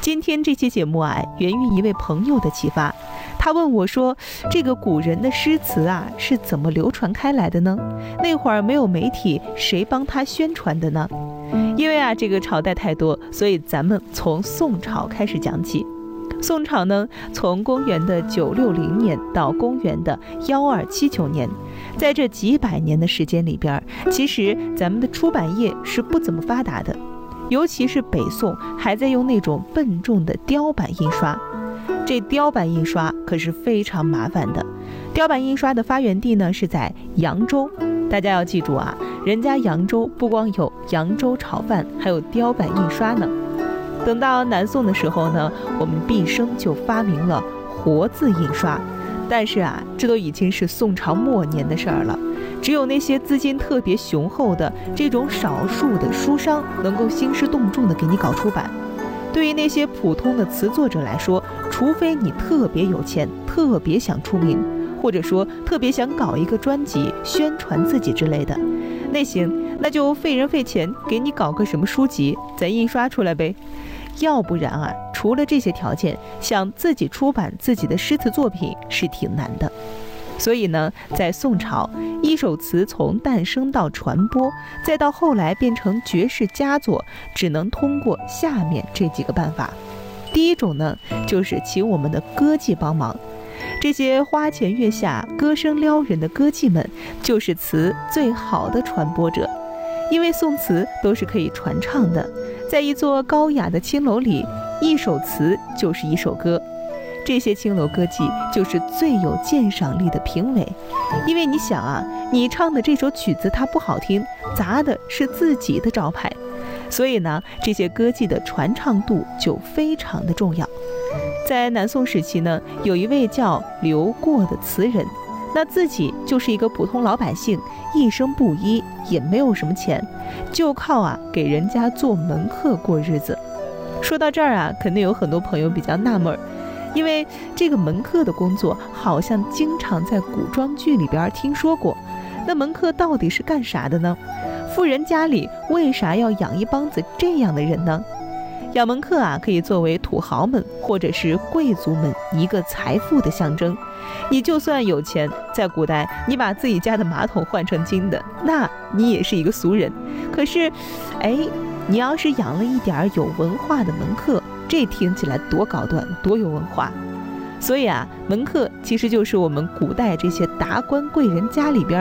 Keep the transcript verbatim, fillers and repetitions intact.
今天这期节目啊，源于一位朋友的启发。他问我说，这个古人的诗词啊是怎么流传开来的呢？那会儿没有媒体，谁帮他宣传的呢？因为啊这个朝代太多，所以咱们从宋朝开始讲起。宋朝呢，从公元的九六零年到公元的幺二七九年，在这几百年的时间里边，其实咱们的出版业是不怎么发达的，尤其是北宋还在用那种笨重的雕版印刷。这雕版印刷可是非常麻烦的。雕版印刷的发源地呢是在扬州，大家要记住啊，人家扬州不光有扬州炒饭，还有雕版印刷呢。等到南宋的时候呢，我们毕生就发明了活字印刷，但是啊，这都已经是宋朝末年的事儿了。只有那些资金特别雄厚的这种少数的书商，能够兴师动众的给你搞出版。对于那些普通的词作者来说，除非你特别有钱，特别想出名，或者说特别想搞一个专辑宣传自己之类的，那行，那就费人费钱给你搞个什么书籍，咱印刷出来呗。要不然啊，除了这些条件，想自己出版自己的诗词作品是挺难的。所以呢，在宋朝，一首词从诞生到传播，再到后来变成绝世佳作，只能通过下面这几个办法。第一种呢，就是请我们的歌妓帮忙。这些花前月下、歌声撩人的歌妓们，就是词最好的传播者。因为宋词都是可以传唱的，在一座高雅的青楼里，一首词就是一首歌。这些青楼歌妓就是最有鉴赏力的评委，因为你想啊，你唱的这首曲子它不好听，砸的是自己的招牌，所以呢，这些歌妓的传唱度就非常的重要。在南宋时期呢，有一位叫刘过的词人，那自己就是一个普通老百姓，一生布衣，也没有什么钱，就靠啊给人家做门客过日子。说到这儿啊，肯定有很多朋友比较纳闷，因为这个门客的工作好像经常在古装剧里边听说过。那门客到底是干啥的呢？富人家里为啥要养一帮子这样的人呢？养门客啊，可以作为土豪们或者是贵族们一个财富的象征。你就算有钱，在古代你把自己家的马桶换成金的，那你也是一个俗人。可是哎，你要是养了一点有文化的门客，这听起来多高端，多有文化。所以啊，门客其实就是我们古代这些达官贵人家里边